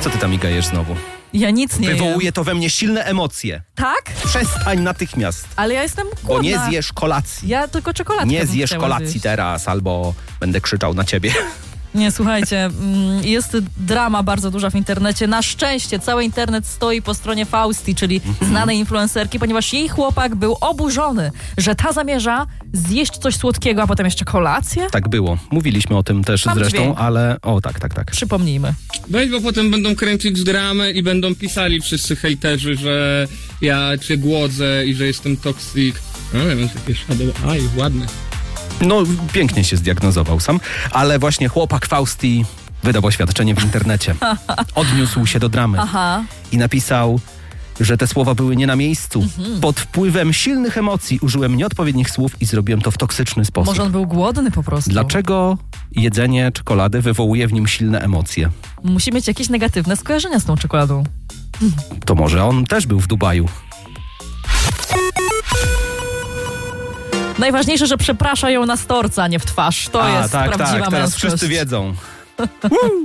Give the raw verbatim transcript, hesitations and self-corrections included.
Co ty tam migajesz znowu? Ja nic nie Wywołuje jem. to we mnie silne emocje. Tak? Przestań natychmiast, Ale ja jestem bo głodna. nie zjesz kolacji. Ja tylko czekoladkę Nie bym zjesz chciała kolacji zjeść. teraz, albo będę krzyczał na ciebie. Nie, słuchajcie, mm, jest drama bardzo duża w internecie. Na szczęście cały internet stoi po stronie Fausti, czyli znanej influencerki, ponieważ jej chłopak był oburzony, że ta zamierza zjeść coś słodkiego, a potem jeszcze kolację. Tak było. Mówiliśmy o tym też Mam zresztą, dźwięk. ale... O, tak, tak, tak. Przypomnijmy. Weź, bo potem będą kręcić dramę i będą pisali wszyscy hejterzy, że ja cię głodzę i że jestem toksik. No, ja mam takie shadow eye, ładne. No, pięknie się zdiagnozował sam, ale właśnie chłopak Fausti wydał oświadczenie w internecie. Odniósł się do dramy Aha. i napisał, że te słowa były nie na miejscu. Mhm. Pod wpływem silnych emocji użyłem nieodpowiednich słów i zrobiłem to w toksyczny sposób. Może on był głodny po prostu. Dlaczego jedzenie czekolady wywołuje w nim silne emocje? Musi mieć jakieś negatywne skojarzenia z tą czekoladą. To może on też był w Dubaju. Najważniejsze, że przeprasza ją na storca, a nie w twarz. To A, jest tak, prawdziwa tak, teraz męskość. wszyscy wiedzą.